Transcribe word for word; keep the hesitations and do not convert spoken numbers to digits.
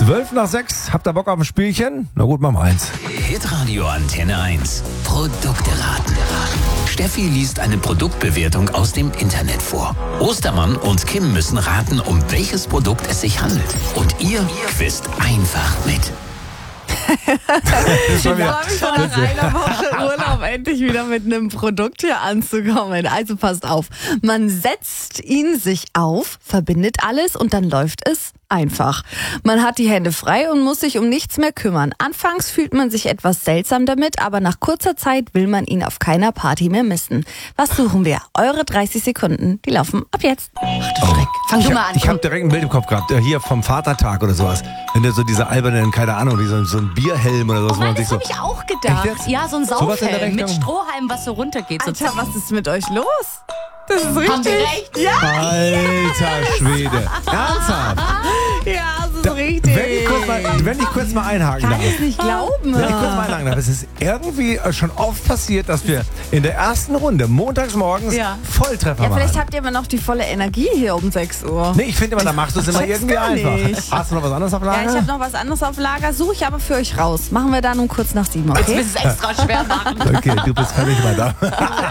Zwölf nach sechs, habt ihr Bock auf ein Spielchen? Na gut, machen wir eins. Hitradio Antenne eins. Produkte raten. Steffi liest eine Produktbewertung aus dem Internet vor. Ostermann und Kim müssen raten, um welches Produkt es sich handelt. Und ihr quizt einfach mit. Ich freue mich schon nach einer Woche Urlaub endlich wieder mit einem Produkt hier anzukommen. Also passt auf, man setzt ihn sich auf, verbindet alles und dann läuft es einfach. Man hat die Hände frei und muss sich um nichts mehr kümmern. Anfangs fühlt man sich etwas seltsam damit, aber nach kurzer Zeit will man ihn auf keiner Party mehr missen. Was suchen wir? Eure dreißig Sekunden, die laufen ab jetzt. Ach du Schreck. Fang du Ich mal habe an. hab direkt ein Bild im Kopf gehabt, äh, hier vom Vatertag oder sowas. Wenn der so diese albernen, keine Ahnung, wie so, so ein Bierhelm oder sowas. Oh wo man Mann, sich das so, habe ich auch gedacht. Echt jetzt? Ja, so ein Sowas in der Saufhelm mit Richtung? Strohhalm, was so runtergeht. So Alter, was ist mit euch los? Das ist richtig. Haben wir recht? Ja, Alter Schwede. Ernsthaft? ja, das ist richtig. Wenn ich kurz mal, wenn ich kurz mal einhaken kann darf. es nicht glauben. Wenn ich kurz mal einhaken darf. Es ist irgendwie schon oft passiert, dass wir in der ersten Runde montags morgens Ja. Volltreffer Ja, machen. vielleicht habt ihr immer noch die volle Energie hier um sechs Uhr. Nee, ich finde immer, da machst du es immer check's irgendwie gar einfach. nicht. Hast du noch was anderes auf Ja, Lager? ich habe noch was anderes auf Lager, suche ich aber für euch raus. Machen wir dann um kurz nach sieben, okay? Jetzt müssen es extra schwer machen. Okay, du bist völlig weiter.